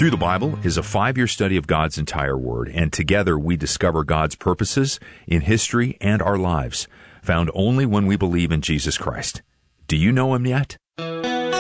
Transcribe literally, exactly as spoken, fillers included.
Through the Bible is a five-year study of God's entire Word, and together we discover God's purposes in history and our lives, found only when we believe in Jesus Christ. Do you know Him yet?